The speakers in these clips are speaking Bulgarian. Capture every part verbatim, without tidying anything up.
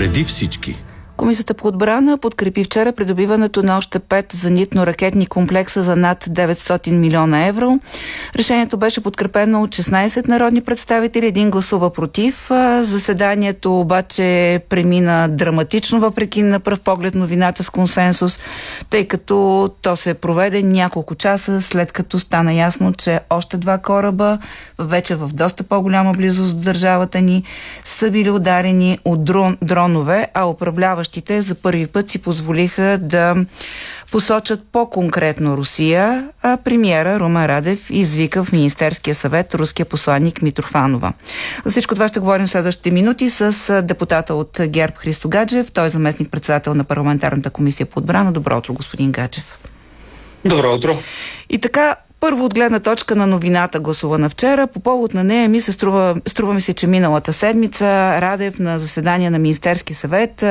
Преди всички. Комисията по отбрана подкрепи вчера придобиването на още пет зенитно-ракетни комплекса за над деветстотин милиона евро. Решението беше подкрепено от шестнайсет народни представители, един гласува против. Заседанието обаче премина драматично, въпреки на пръв поглед новината с консенсус, тъй като то се проведе няколко часа след като стана ясно, че още два кораба, вече в доста по-голяма близост до държавата ни, са били ударени от дрон, дронове, а управляващи за първи път си позволиха да посочат по-конкретно Русия, а премиера Румен Радев извика в Министерския съвет руския посланник Митрофанова. За всичко това ще говорим в следващите минути с депутата от ГЕРБ Христо Гаджев. Той е заместник-председател на парламентарната комисия по отбрана. Добро утро, господин Гаджев. Добро утро. И така, първо от гледна точка на новината, гласувана вчера, по повод на нея ми се струва, струва ми се, че миналата седмица Радев на заседание на Министерски съвет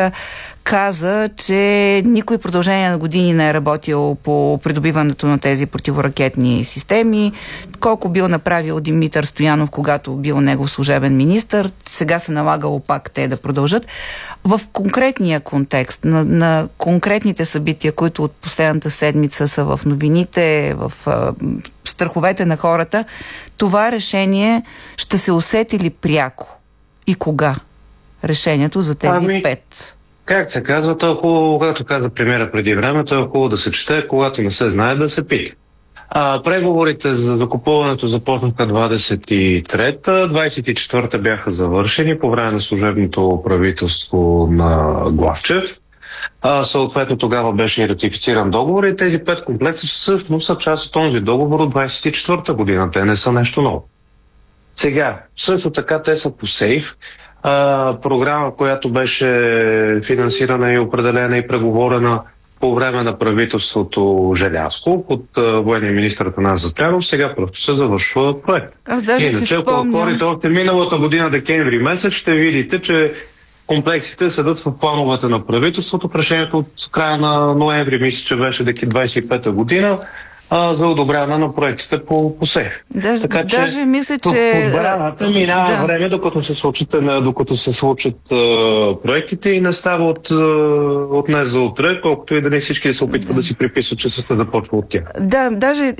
каза, че никой продължение на години не е работил по придобиването на тези противоракетни системи. Колко бил направил Димитър Стоянов, когато бил негов служебен министър, сега се налагало пак те да продължат. В конкретния контекст, на, на конкретните събития, които от последната седмица са в новините, в а, страховете на хората, това решение ще се усети ли пряко? И кога? Решението за тези ами... пет. Как се казва, то е хубаво, когато каза премиера преди време, то е хубаво да се чете, когато не се знае да се пита. А, преговорите за закупуването започнаха двадесет и трета, двадесет и четвърта бяха завършени по време на служебното правителство на Главчев. А, съответно тогава беше и ратифициран договор и тези пет комплекса всъщност са част от този договор от двадесет и четвърта година. Те не са нещо ново. Сега, също така те са по сейф. Uh, програма, която беше финансирана и определена и преговорена по време на правителството Желязко под uh, военния министър Атанас Запрянов, сега просто се завършва проект. Аз даже Иначе, си ако отворите още миналата година, декември месец, ще видите, че комплексите седат в плановете на правителството. В решението от края на ноември, мисля, че беше двадесет и пета година, А, за одобряване на проектите по, по СЕФ. Даже, така, че, даже мисля, че... Отбраната минава да. време, докато се случат, докато се случат а, проектите и не става от, а, от днес за утре, колкото и да не всички да се опитват да, да си приписват, че се започва от тях. Да, даже